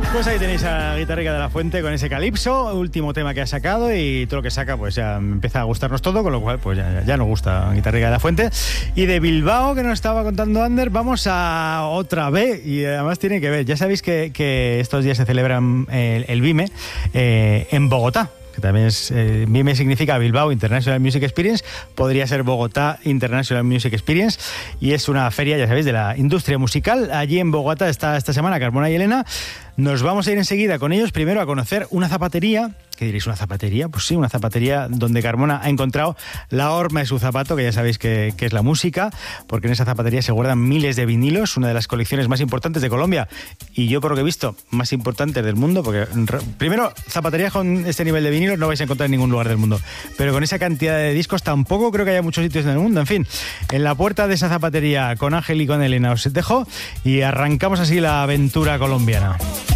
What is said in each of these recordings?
Pues ahí tenéis a Guitarrica de la Fuente con ese Calipso, último tema que ha sacado, y todo lo que saca pues ya empieza a gustarnos todo, con lo cual pues ya nos gusta Guitarrica de la Fuente. Y de Bilbao, que nos estaba contando Ander, vamos a otra vez, y además tiene que ver, ya sabéis que estos días se celebran el BIME en Bogotá, que también es, BIME significa Bilbao International Music Experience, podría ser Bogotá International Music Experience, y es una feria, ya sabéis, de la industria musical. Allí en Bogotá está esta semana Carmona y Elena. Nos vamos a ir enseguida con ellos, primero a conocer una zapatería. ¿Qué diréis, una zapatería? Pues sí, una zapatería donde Carmona ha encontrado la horma de su zapato, que ya sabéis que es la música, porque en esa zapatería se guardan miles de vinilos, una de las colecciones más importantes de Colombia, y yo por lo que he visto, más importantes del mundo, porque primero, zapaterías con este nivel de vinilos no vais a encontrar en ningún lugar del mundo, pero con esa cantidad de discos tampoco creo que haya muchos sitios en el mundo. En fin, en la puerta de esa zapatería con Ángel y con Elena os dejo y arrancamos así la aventura colombiana.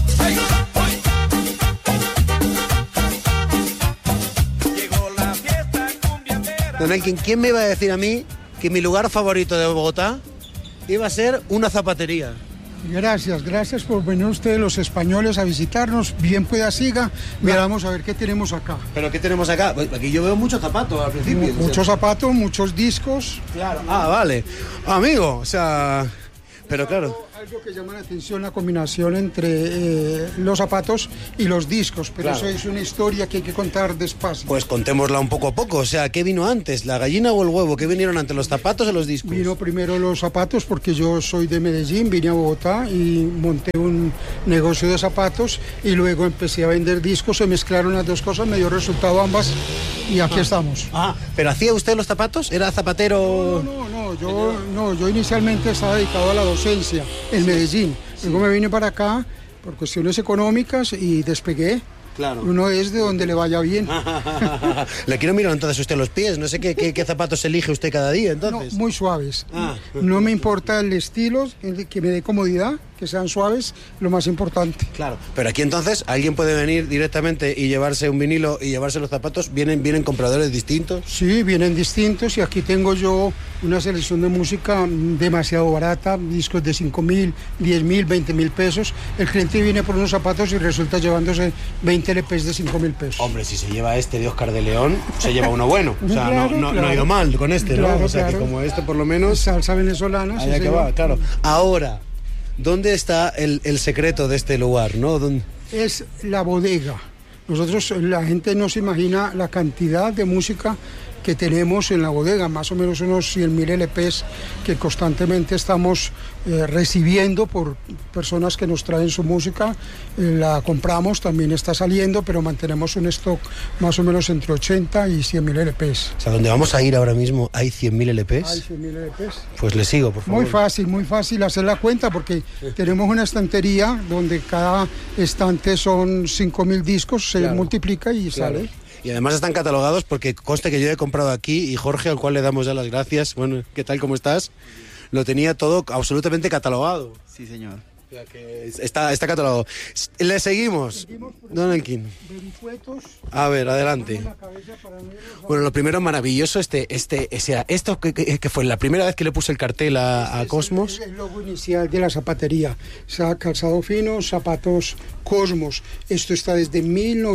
Don Elkin, ¿quién me iba a decir a mí que mi lugar favorito de Bogotá iba a ser una zapatería? Gracias por venir ustedes los españoles a visitarnos. Bien pueda siga, miramos a ver qué tenemos acá. ¿Pero qué tenemos acá? Aquí yo veo muchos zapatos al principio. Muchos zapatos, muchos discos. Claro. Ah, vale. Amigo, o sea... Pero claro... Algo que llama la atención, la combinación entre los zapatos y los discos, pero claro, eso es una historia que hay que contar despacio. Pues contémosla un poco a poco, o sea, ¿qué vino antes, la gallina o el huevo? ¿Qué vinieron antes, los zapatos o los discos? Vino primero los zapatos porque yo soy de Medellín, vine a Bogotá y monté un negocio de zapatos y luego empecé a vender discos, se mezclaron las dos cosas, me dio resultado ambas y aquí estamos. ¿Pero hacía usted los zapatos? ¿Era zapatero? Yo inicialmente estaba dedicado a la docencia en Medellín. Luego me vine para acá por cuestiones económicas y despegué. Claro. Uno es de donde le vaya bien. Le quiero mirar entonces usted los pies. No sé qué zapatos elige usted cada día, entonces. No, muy suaves. No me importa el estilo, que me dé comodidad, que sean suaves, lo más importante. Claro. Pero aquí entonces alguien puede venir directamente y llevarse un vinilo y llevarse los zapatos. ¿Vienen compradores distintos? Sí, vienen distintos y aquí tengo yo una selección de música demasiado barata, discos de 5.000, 10.000, 20.000 pesos. El cliente viene por unos zapatos y resulta llevándose 20 LPs de 5.000 pesos. Hombre, si se lleva este de Oscar de León, se lleva uno bueno. O sea, claro, no ha ido mal con este, claro, ¿no? O sea, claro, que como este por lo menos... Salsa venezolana. Allá que va, claro. Ahora, ¿dónde está el secreto de este lugar, no? Es la bodega. Nosotros, la gente no se imagina la cantidad de música que tenemos en la bodega, más o menos unos 100.000 LPs que constantemente estamos recibiendo por personas que nos traen su música. La compramos, también está saliendo, pero mantenemos un stock más o menos entre 80 y 100.000 LPs. O sea, donde vamos a ir ahora mismo hay 100.000 LPs. Hay 100.000 LPs. Pues le sigo, por favor. Muy fácil hacer la cuenta porque tenemos una estantería donde cada estante son 5.000 discos, se multiplica y sale. Y además están catalogados porque conste que yo he comprado aquí y Jorge, al cual le damos ya las gracias. Bueno, ¿qué tal? ¿Cómo estás? Lo tenía todo absolutamente catalogado. Sí, señor. O sea que está catalogado. Le seguimos, Don Elkin. A ver, adelante. Bueno, lo primero maravilloso, esto que fue la primera vez que le puse el cartel a Cosmos. Es el logo inicial de la zapatería. Calzado fino, zapatos Cosmos. Esto está desde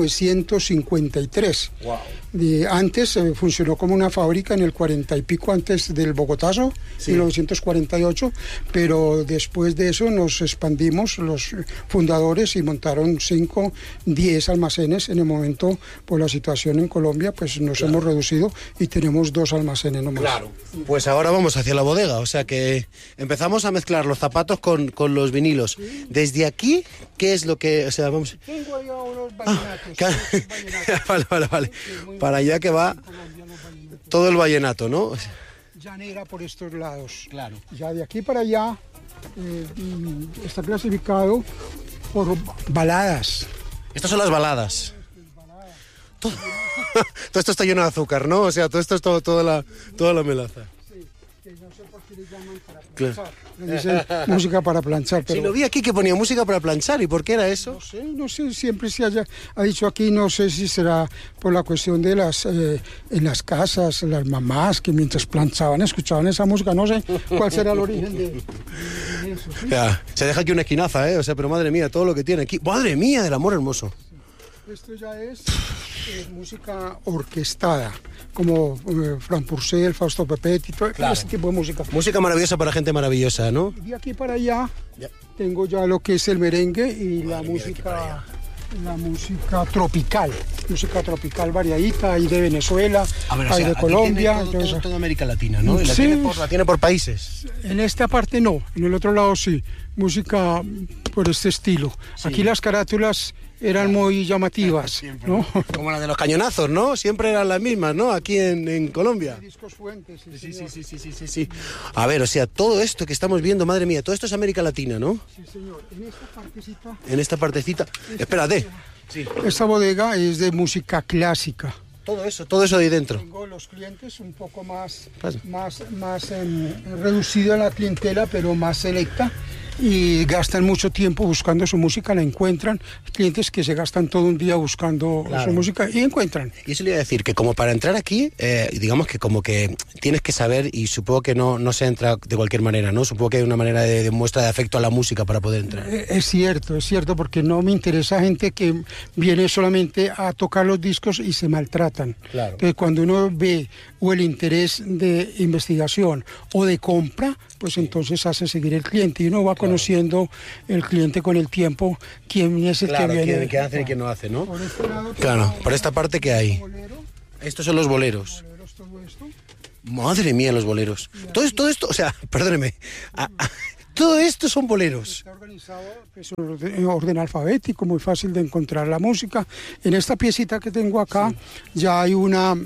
1953. Wow. Antes funcionó como una fábrica en el 40 y pico antes del Bogotazo, 1948, pero después de eso nos expandimos los fundadores y montaron 5, 10 almacenes. En el momento, por la situación en Colombia, pues nos hemos reducido y tenemos 2 almacenes nomás. Claro. Pues ahora vamos hacia la bodega, o sea que empezamos a mezclar los zapatos con los vinilos. Desde aquí, ¿qué es lo que...? O sea, vamos... Tengo allá unos vallenatos. Vale. Para allá que va todo el vallenato, ¿no? Llanera por estos lados. Claro. Ya de aquí para allá está clasificado por baladas. Estas son las baladas. Todo esto está lleno de azúcar, ¿no? O sea, todo esto es toda la melaza. Sí. Que no sé por qué le llaman para planchar. Le dicen música para planchar. Pero sí, lo vi aquí que ponía música para planchar. ¿Y por qué era eso? No sé, siempre se ha dicho aquí, no sé si será por la cuestión de en las casas, las mamás que mientras planchaban escuchaban esa música, no sé cuál será el origen de eso. ¿Sí? Ya, se deja aquí una esquinaza, o sea, pero madre mía, todo lo que tiene aquí. Madre mía, del amor hermoso. Esto ya es música orquestada, como Frank Purcell, Fausto Pepetti, todo ese tipo de música. Música maravillosa para gente maravillosa, ¿no? Y de aquí para allá tengo ya lo que es el merengue y la música tropical, variadita, hay de Venezuela, hay de Colombia. Toda América Latina, ¿no? Sí. La tiene por países. En esta parte no, en el otro lado sí, música por este estilo. Sí. Aquí las carátulas eran muy llamativas, ¿no? Como la de los cañonazos, ¿no? Siempre eran las mismas, ¿no? Aquí en Colombia. Discos Fuentes, sí. A ver, o sea, todo esto que estamos viendo, madre mía, todo esto es América Latina, ¿no? Sí, señor. En esta partecita. Espérate. Sí. Esta bodega es de música clásica. Todo eso de ahí dentro. Tengo los clientes un poco más reducido a la clientela, pero más selecta. Y gastan mucho tiempo buscando su música, la encuentran. Clientes que se gastan todo un día buscando su música y encuentran. Y eso le iba a decir, que como para entrar aquí, digamos que como que tienes que saber, y supongo que no se entra de cualquier manera, ¿no? Supongo que hay una manera de muestra de afecto a la música para poder entrar. Es cierto, porque no me interesa gente que viene solamente a tocar los discos y se maltratan. Claro. Entonces, cuando uno ve o el interés de investigación o de compra, pues entonces hace seguir el cliente y uno va conociendo el cliente con el tiempo, quién es el que viene. Qué hace y quién no hace, ¿no? Por este lado, claro, por esta parte que hay. Estos son los boleros. Todo esto. Madre mía, los boleros. Todo esto, o sea, perdóneme. Todo esto son boleros. Está organizado en orden alfabético, muy fácil de encontrar la música. En esta piecita que tengo acá ya hay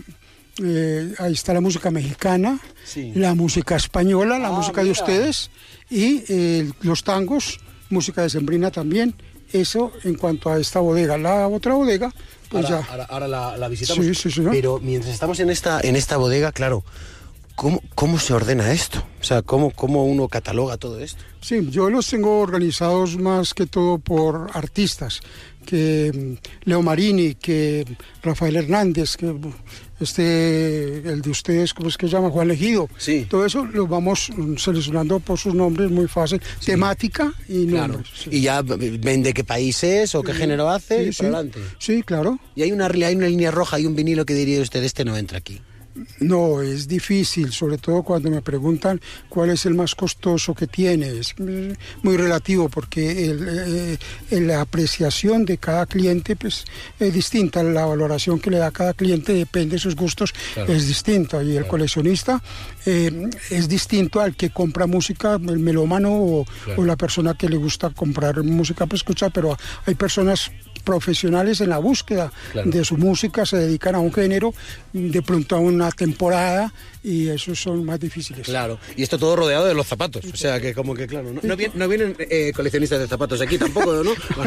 ahí está la música mexicana, la música española, la música de ustedes y los tangos, música decembrina también. Eso en cuanto a esta bodega. La otra bodega, pues ahora la visitamos. Sí, ¿no? Pero mientras estamos en esta bodega, claro, ¿cómo se ordena esto? O sea, ¿cómo uno cataloga todo esto? Sí, yo los tengo organizados más que todo por artistas, que Leo Marini, que Rafael Hernández, que el de ustedes, ¿cómo es que se llama? Juan Legido. Sí. Todo eso lo vamos seleccionando por sus nombres, muy fácil, temática y nombres. Sí. Y ya ven de qué país es o qué género hace y para adelante. Sí, claro. Y hay una línea roja, hay un vinilo que diría usted, este no entra aquí. No, es difícil, sobre todo cuando me preguntan cuál es el más costoso que tiene. Es muy relativo porque la apreciación de cada cliente pues, es distinta. La valoración que le da cada cliente depende de sus gustos, es distinta. Y el coleccionista es distinto al que compra música, el melómano o la persona que le gusta comprar música para escuchar, pero hay personas profesionales en la búsqueda de su música, se dedican a un género, de pronto a una temporada, y esos son más difíciles. Claro, y esto todo rodeado de los zapatos, o sea que como que claro, no vienen coleccionistas de zapatos aquí tampoco, ¿no?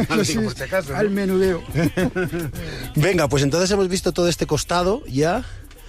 Al menudeo. Venga, pues entonces hemos visto todo este costado ya,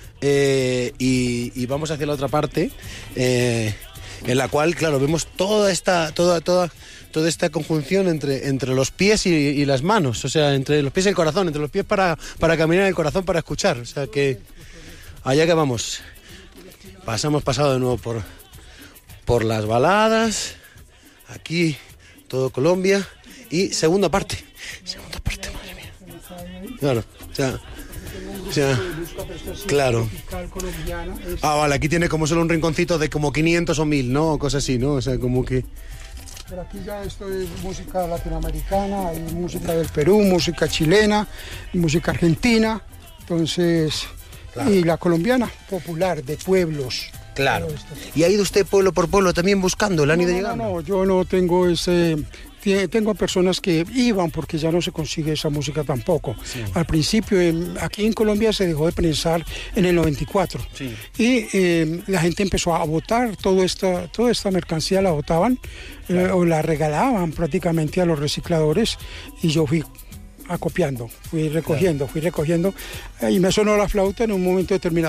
y vamos hacia la otra parte, en la cual, claro, vemos toda esta conjunción entre los pies y las manos, o sea, entre los pies y el corazón, entre los pies para caminar y el corazón para escuchar, o sea que allá que vamos. Pasado de nuevo por las baladas, aquí todo Colombia y segunda parte, madre mía. Claro, o sea, claro. Vale, aquí tiene como solo un rinconcito de como 500 o 1000, ¿no? O cosas así, ¿no? O sea, como que... Pero aquí ya esto es música latinoamericana, hay música del Perú, música chilena, música argentina, entonces... Claro. Y la colombiana, popular, de pueblos. Claro. ¿Y ha ido usted pueblo por pueblo también buscando? ¿Le han ido llegando? No, yo no tengo ese... Tengo personas que iban porque ya no se consigue esa música tampoco. Sí. Al principio, aquí en Colombia se dejó de prensar en el 94. Sí. Y la gente empezó a botar toda esta mercancía, la botaban, claro, o la regalaban prácticamente a los recicladores, y yo fui acopiando, fui recogiendo, y me sonó la flauta en un momento determinado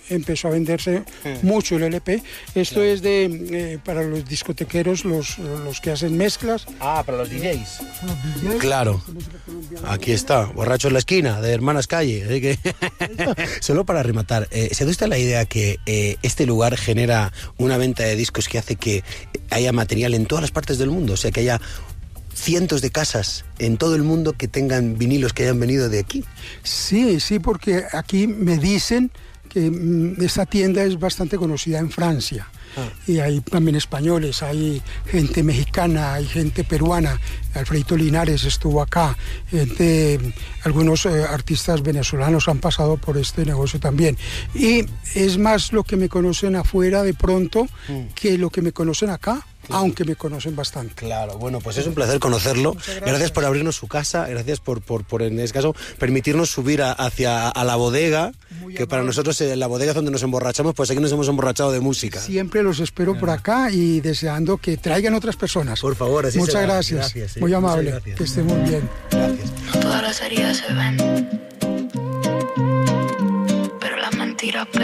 empezó a venderse mucho el LP. Esto es de para los discotequeros, los que hacen mezclas. Ah, para los DJs. Claro. Aquí está, borracho en la esquina, de Hermanas Calle. Así que solo para rematar, ¿se da usted la idea que este lugar genera una venta de discos que hace que haya material en todas las partes del mundo? O sea, que haya cientos de casas en todo el mundo que tengan vinilos que hayan venido de aquí. Sí, porque aquí me dicen que esta tienda es bastante conocida en Francia. Y hay también españoles, hay gente mexicana, hay gente peruana. Alfredito Linares estuvo acá, algunos artistas venezolanos han pasado por este negocio también. Y es más lo que me conocen afuera de pronto que lo que me conocen acá. Aunque me conocen bastante. Claro, bueno, pues es un placer conocerlo. Gracias por abrirnos su casa, gracias por en este caso, permitirnos subir hacia la bodega, que para nosotros la bodega es donde nos emborrachamos, pues aquí nos hemos emborrachado de música. Siempre los espero por acá y deseando que traigan otras personas. Por favor, así Muchas será. Gracias, muy amable, que esté muy bien. Gracias. No todas las heridas se ven, pero las mentiras